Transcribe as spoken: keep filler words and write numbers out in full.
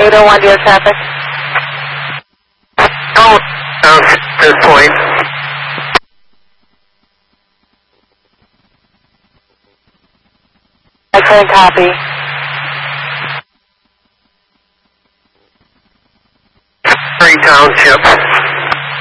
eight oh one, deal traffic. Oh, uh, this point. Excellent copy. Spring Township.